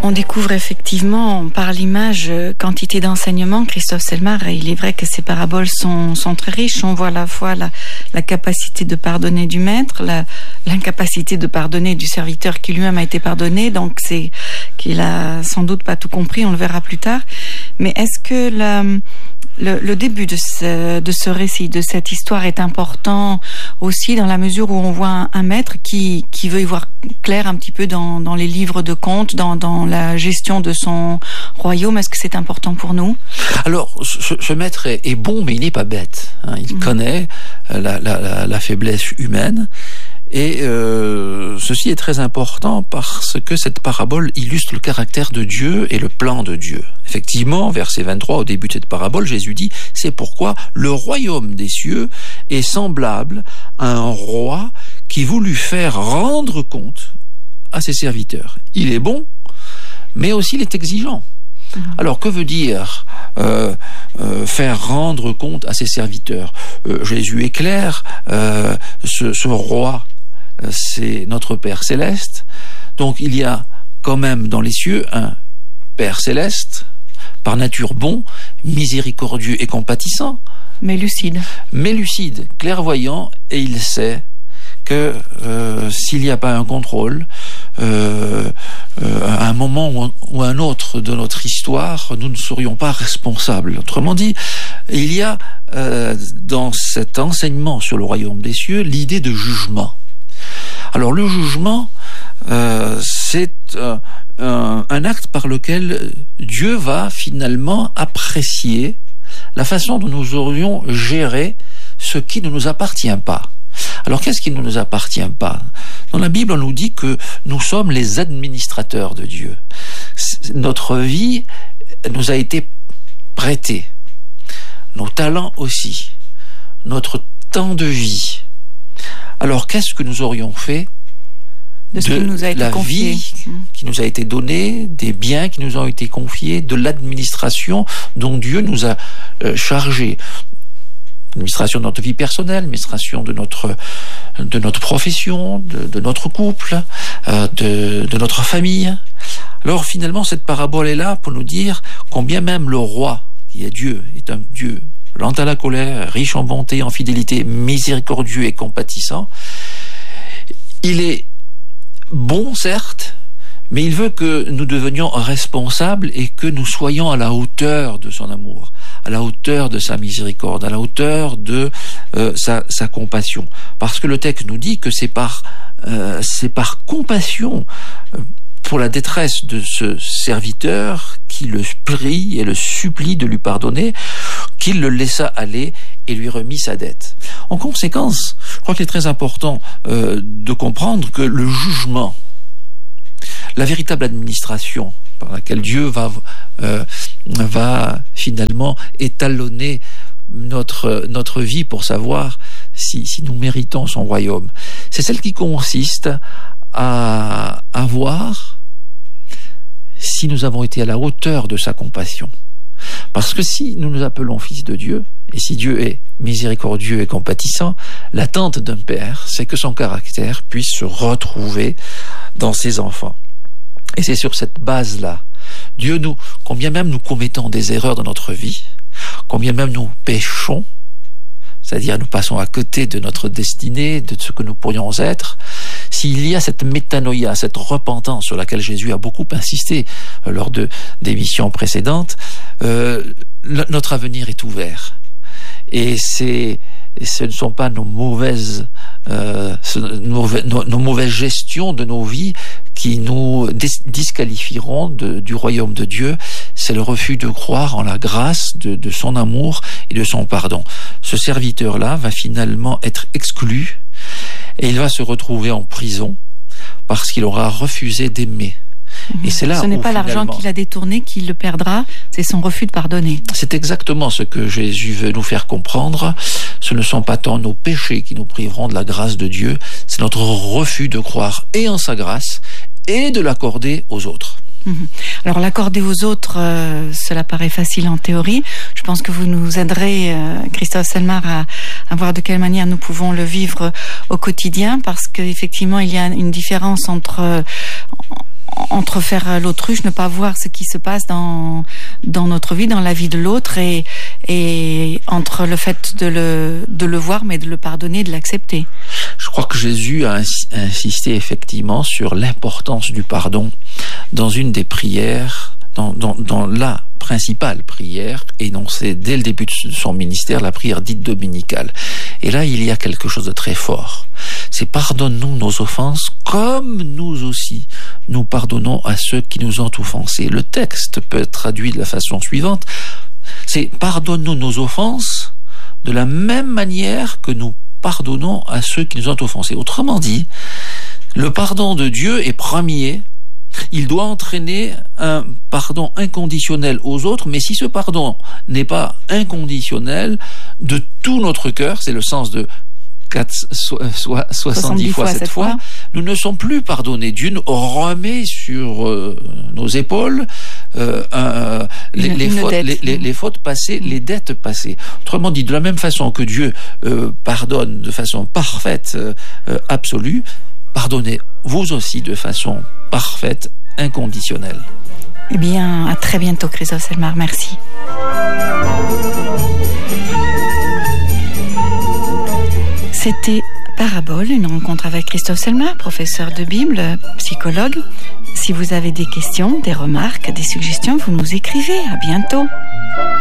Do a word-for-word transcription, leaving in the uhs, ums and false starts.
On découvre effectivement par l'image quantité d'enseignements. Christophe Selmar, il est vrai que ces paraboles sont, sont très riches. On voit à la fois la, la capacité de pardonner du maître, la, l'incapacité de pardonner du serviteur qui lui-même a été pardonné, donc c'est qu'il a sans doute pas tout compris, on le verra plus tard. Mais est-ce que la, le, le début de ce, de ce récit, de cette histoire est important aussi dans la mesure où on voit un, un maître qui, qui veut y voir clair un petit peu dans, dans les livres de contes, dans, dans la gestion de son royaume? Est-ce que c'est important pour nous? Alors, ce, ce maître est, est bon, mais il n'est pas bête. Hein. Il mmh. connaît la, la, la, la faiblesse humaine. Et euh, ceci est très important parce que cette parabole illustre le caractère de Dieu et le plan de Dieu. Effectivement, verset vingt-trois, au début de cette parabole, Jésus dit « C'est pourquoi le royaume des cieux est semblable à un roi qui voulut faire rendre compte à ses serviteurs. Il est bon, mais aussi il est exigeant. » Alors, que veut dire euh, euh, faire rendre compte à ses serviteurs? euh, Jésus est clair, euh, ce, ce roi, c'est notre Père Céleste. Donc il y a quand même dans les cieux un Père Céleste, par nature bon, miséricordieux et compatissant. Mais lucide. Mais lucide, clairvoyant, et il sait que euh, s'il n'y a pas un contrôle, euh, euh, à un moment ou un, ou un autre de notre histoire, nous ne serions pas responsables. Autrement dit, il y a euh, dans cet enseignement sur le royaume des cieux l'idée de jugement. Alors le jugement, euh, c'est euh, un, un acte par lequel Dieu va finalement apprécier la façon dont nous aurions géré ce qui ne nous appartient pas. Alors qu'est-ce qui ne nous appartient pas? Dans la Bible, on nous dit que nous sommes les administrateurs de Dieu. Notre vie nous a été prêtée, nos talents aussi, notre temps de vie. Alors, qu'est-ce que nous aurions fait de, ce de qui nous a été la confié. vie qui nous a été donnée, des biens qui nous ont été confiés, de l'administration dont Dieu nous a euh, chargés? Administration de notre vie personnelle, administration de notre, de notre profession, de, de notre couple, euh, de, de notre famille. Alors, finalement, cette parabole est là pour nous dire combien même le roi, qui est Dieu, est un Dieu lent à la colère, riche en bonté, en fidélité, miséricordieux et compatissant. Il est bon, certes, mais il veut que nous devenions responsables et que nous soyons à la hauteur de son amour, à la hauteur de sa miséricorde, à la hauteur de euh, sa, sa compassion. Parce que le texte nous dit que c'est par, euh, c'est par compassion euh, pour la détresse de ce serviteur qui le prie et le supplie de lui pardonner, qu'il le laissa aller et lui remit sa dette. En conséquence, je crois qu'il est très important euh, de comprendre que le jugement, la véritable administration par laquelle Dieu va, euh, va finalement étalonner notre, notre vie pour savoir si, si nous méritons son royaume, c'est celle qui consiste à, à voir si nous avons été à la hauteur de sa compassion. Parce que si nous nous appelons fils de Dieu, et si Dieu est miséricordieux et compatissant, l'attente d'un père, c'est que son caractère puisse se retrouver dans ses enfants. Et c'est sur cette base-là, Dieu nous, combien même nous commettons des erreurs dans notre vie, combien même nous péchons, c'est-à-dire nous passons à côté de notre destinée, de ce que nous pourrions être, s'il y a cette métanoïa, cette repentance sur laquelle Jésus a beaucoup insisté lors de d'émissions précédentes, euh, le, notre avenir est ouvert. Et, c'est, et ce ne sont pas nos mauvaises, euh, nos, nos, nos mauvaises gestions de nos vies qui nous dis- disqualifieront de, du royaume de Dieu. C'est le refus de croire en la grâce de, de son amour et de son pardon. Ce serviteur-là va finalement être exclu et il va se retrouver en prison parce qu'il aura refusé d'aimer. Mmh. Et c'est là Ce n'est pas l'argent qu'il a détourné qui le perdra, c'est son refus de pardonner. C'est exactement ce que Jésus veut nous faire comprendre. Ce ne sont pas tant nos péchés qui nous priveront de la grâce de Dieu, c'est notre refus de croire et en sa grâce et de l'accorder aux autres. Alors l'accorder aux autres, euh, cela paraît facile en théorie. Je pense que vous nous aiderez, euh, Christophe Selmar, à, à voir de quelle manière nous pouvons le vivre au quotidien, parce qu'effectivement il y a une différence entre, entre faire l'autruche, ne pas voir ce qui se passe dans dans notre vie, dans la vie de l'autre, et et entre le fait de le de le voir, mais de le pardonner, de l'accepter. Je crois que Jésus a insisté effectivement sur l'importance du pardon dans une des prières, dans dans dans la principale prière énoncée dès le début de son ministère, la prière dite dominicale. Et là, il y a quelque chose de très fort. C'est pardonne-nous nos offenses comme nous aussi nous pardonnons à ceux qui nous ont offensés. Le texte peut être traduit de la façon suivante. C'est pardonne-nous nos offenses de la même manière que nous pardonnons à ceux qui nous ont offensés. Autrement dit, le pardon de Dieu est premier. Il doit entraîner un pardon inconditionnel aux autres, mais si ce pardon n'est pas inconditionnel de tout notre cœur, c'est le sens de quatre, soit, soixante-dix fois cette fois, fois, nous ne sommes plus pardonnés. Dieu nous remet sur euh, nos épaules euh, un, les, une, les, une fautes, les, les, les fautes passées, mmh. les dettes passées. Autrement dit, de la même façon que Dieu euh, pardonne de façon parfaite, euh, absolue, pardonnez vous aussi de façon parfaite, inconditionnelle. Eh bien, à très bientôt, Christophe Selmar. Merci. C'était Parabole, une rencontre avec Christophe Selmar, professeur de Bible, psychologue. Si vous avez des questions, des remarques, des suggestions, vous nous écrivez. À bientôt.